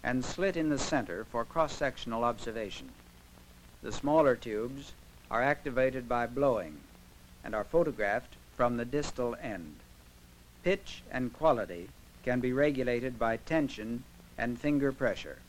and slit in the center for cross-sectional observation. The smaller tubes are activated by blowing and are photographed from the distal end. Pitch and quality can be regulated by tension and finger pressure.